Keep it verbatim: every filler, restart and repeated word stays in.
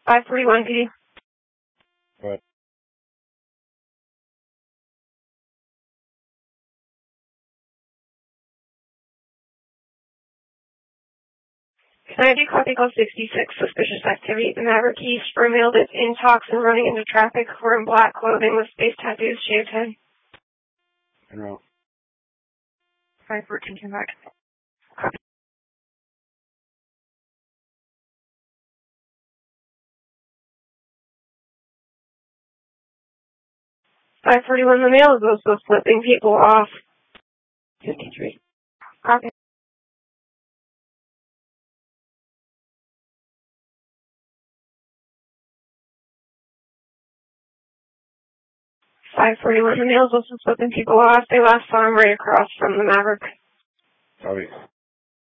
five forty-one P D. Right. Can I do copy call sixty-six, suspicious activity? The Maverick East for a male that's in talks and running into traffic, wearing black clothing with face tattoos, shaved head. No. five fourteen, come back. Copy. five forty-one, the male is also flipping people off. fifty-three. Copy. five forty-one, the male is also flipping people off. They last saw him right across from the Maverick. Copy.